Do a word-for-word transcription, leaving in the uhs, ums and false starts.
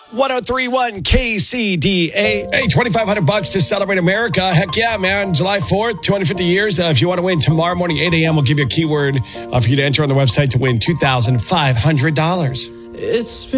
ten thirty-one K C D A. Hey, twenty-five hundred bucks to celebrate America. Heck yeah, man. July fourth, two hundred fifty years. Uh, if you want to win tomorrow morning, eight a.m., we'll give you a keyword uh, for you to enter on the website to win two thousand five hundred dollars. It's been